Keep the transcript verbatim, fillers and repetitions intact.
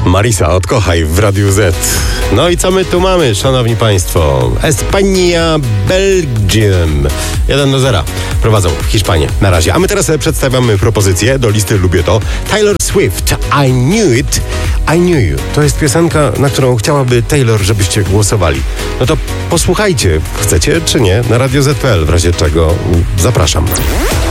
Marisa, odkochaj w Radiu Z. No i co my tu mamy, szanowni państwo? Espania, Belgium. jeden do zera. Prowadzą Hiszpanie na razie. A my teraz przedstawiamy propozycję do listy Lubię To. Taylor Swift, I Knew It, I Knew You. To jest piosenka, na którą chciałaby Taylor, żebyście głosowali. No to posłuchajcie, chcecie czy nie, na radio zet kropka pe el, w razie czego zapraszam.